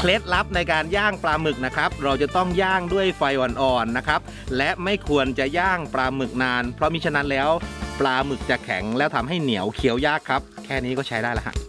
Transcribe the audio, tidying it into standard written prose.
ล็ดลับในการย่างปลาหมึกนะครับเราจะต้องย่างด้วยไฟอ่อนๆนะครับและไม่ควรจะย่างปลาหมึกนานเพราะมิฉะนั้นแล้วปลาหมึกจะแข็งแล้วทำให้เหนียวเคี้ยวยากครับแค่นี้ก็ใช้ได้แล้วฮะ